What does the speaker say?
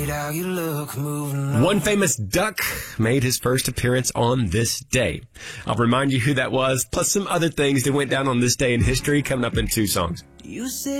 How you look moving on. One famous duck made his first appearance on this day. I'll remind you who that was, plus some other things that went down on this day in history coming up in 2 songs. You say